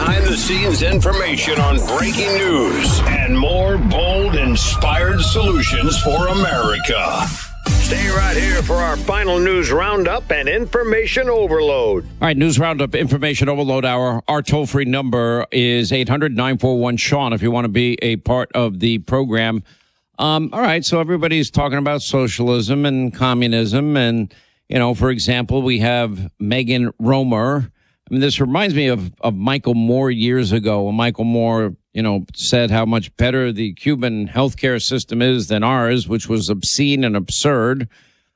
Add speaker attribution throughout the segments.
Speaker 1: behind-the-scenes information on breaking news and more bold, inspired solutions for America. Stay right here for our final news roundup and information overload.
Speaker 2: All right, news roundup, information overload hour. Our toll-free number is 800-941-SEAN if you want to be a part of the program. All right, so everybody's talking about socialism and communism. And, you know, for example, we have Megan Romer. I mean, this reminds me of Michael Moore years ago when Michael Moore, you know, said how much better the Cuban healthcare system is than ours, which was obscene and absurd.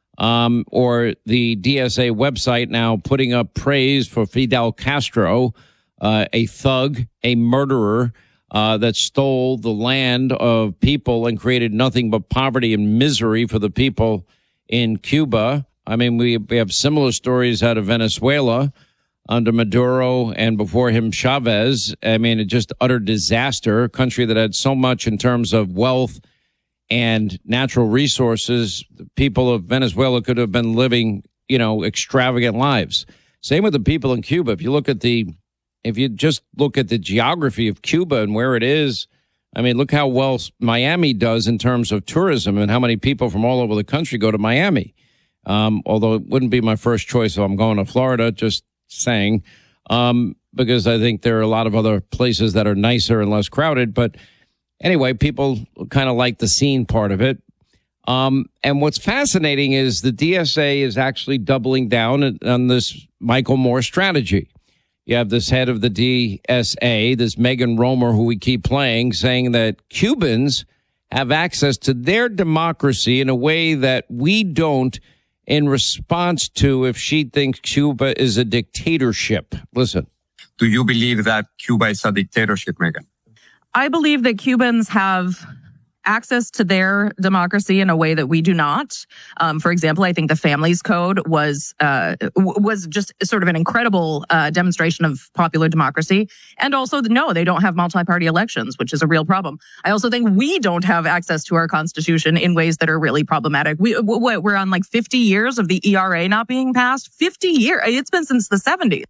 Speaker 2: Or the DSA website now putting up praise for Fidel Castro, a thug, a murderer, that stole the land of people and created nothing but poverty and misery for the people in Cuba. I mean, we have similar stories out of Venezuela under Maduro and before him Chavez. I mean, it just utter disaster, a country that had so much in terms of wealth and natural resources. The people of Venezuela could have been living, you know, extravagant lives. Same with the people in Cuba. If you just look at the geography of Cuba and where it is, I mean, look how well Miami does in terms of tourism and how many people from all over the country go to Miami. Although it wouldn't be my first choice if I'm going to Florida, just saying, because I think there are a lot of other places that are nicer and less crowded. But anyway, people kind of like the scene part of it. And what's fascinating is the DSA is actually doubling down on this Michael Moore strategy. You have this head of the DSA, this Megan Romer, who we keep playing, saying that Cubans have access to their democracy in a way that we don't, in response to if she thinks Cuba is a dictatorship. Listen.
Speaker 3: Do you believe that Cuba is a dictatorship, Megan?
Speaker 4: I believe that Cubans have access to their democracy in a way that we do not. For example, I think the Families Code was just sort of an incredible demonstration of popular democracy. And also, no, they don't have multi-party elections, which is a real problem. I also think we don't have access to our Constitution in ways that are really problematic. We're on like 50 years of the ERA not being passed. 50 years. It's been since the 70s.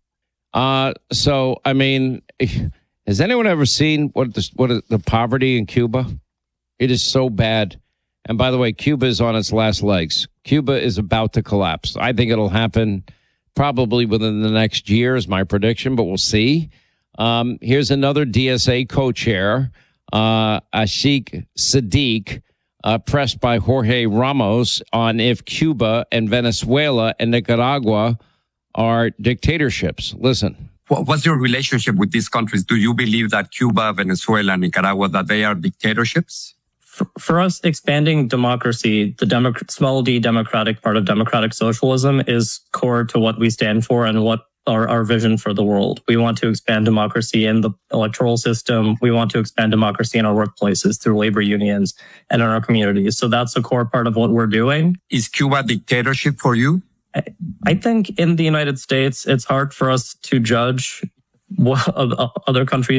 Speaker 2: So, I mean, has anyone ever seen what is the poverty in Cuba? It is so bad. And by the way, Cuba is on its last legs. Cuba is about to collapse. I think it'll happen probably within the next year is my prediction, but we'll see. Here's another DSA co-chair, Ashik Sadiq, pressed by Jorge Ramos on if Cuba and Venezuela and Nicaragua are dictatorships. Listen.
Speaker 3: What's your relationship with these countries? Do you believe that Cuba, Venezuela, Nicaragua, that they are dictatorships?
Speaker 5: For us, expanding democracy, the small d democratic part of democratic socialism is core to what we stand for and what our vision for the world. We want to expand democracy in the electoral system. We want to expand democracy in our workplaces through labor unions and in our communities. So that's a core part of what we're doing.
Speaker 3: Is Cuba a dictatorship for you?
Speaker 5: I think in the United States, it's hard for us to judge what other countries